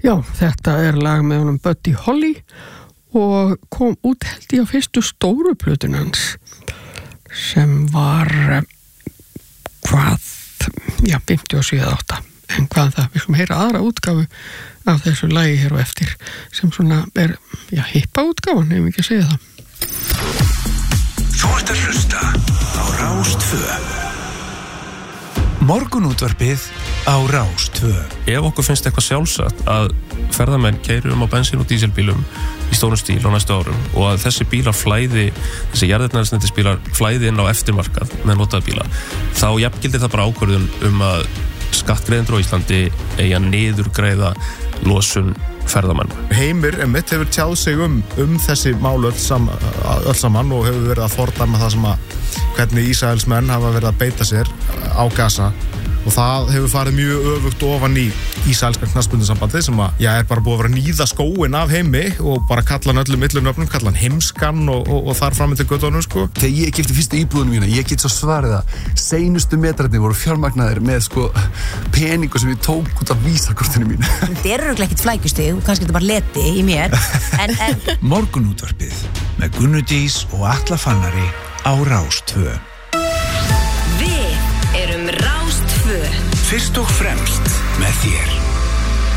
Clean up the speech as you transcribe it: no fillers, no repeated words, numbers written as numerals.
Já, þetta lag með honum Buddy Holly og kom út held ég á fyrstu stóru plötun hans sem var 57-8 en hvað það, við skulum heyra aðra útgáfu af þessu lagi hér og eftir sem svona hippa útgáfan, ef ekki að segja það. Þú ert að hlusta á Rás 2. Morgunútvarpið á Rás 2. Ef okkur finnst eitthvað sjálfsagt að ferðamenn keyri á bensín- og díselbílum í stórum stíl á næstu árum og að þessi bílar flæði, þessi jarðefnaeldsneytisbílar flæði inn á eftirmarkað með notaða bíla, þá jafngildir það bara ákvörðun að skattgreiðendur á Íslandi eigi að niðurgreiða losun ferðamann. Heimir hefur tjáð sig þessi mál öll saman og hefur verið að fordæma það sem hvernig Ísraelsmenn hafa verið að beita sér á Gaza og það hefur farið mjög öfugt ofan í Ísraelska knattspyrnusambandið sem er bara búið að vera að níða skóinn af Heimi og bara kalla hann öllum illunöfnum, kalla hann heimskan og þar fram til göttunum sko. Þegar ég keypti fyrstu íbúðunum mína, ég get svo svarið að seinustu metrarnir voru fjármagnaðir með peningu sem ég tók út af vísakortinu mínu. Þetta eru örugglega ekkert flækjustig, kannski þetta bara leti í mér. En... Morgunútvarpið með Gunnu Dís og Atla Fannari á Rás 2. Við erum Rás 2. Fyrst og fremst með þér.